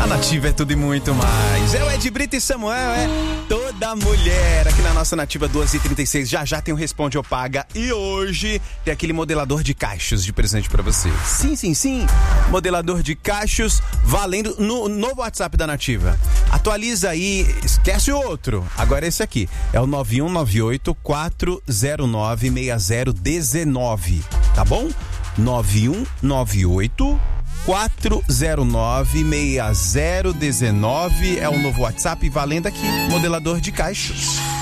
A Nativa é tudo e muito mais. É o Ed Brito e Samuel, é toda mulher. Aqui na nossa Nativa 2h36, já tem o Responde ou Paga. E hoje tem aquele modelador de cachos de presente pra você. Sim. Modelador de cachos valendo no novo WhatsApp da Nativa. Atualiza aí, esquece o outro. Agora esse aqui, é o 9198-409-6019. Tá bom? 9198-409-6019 é o novo WhatsApp valendo aqui, modelador de caixas.